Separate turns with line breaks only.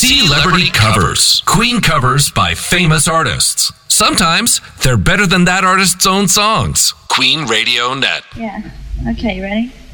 Celebrity covers. Queen covers by famous artists. Sometimes they're better than that artist's own songs. Queen Radio Net.
Yeah. Okay, you ready?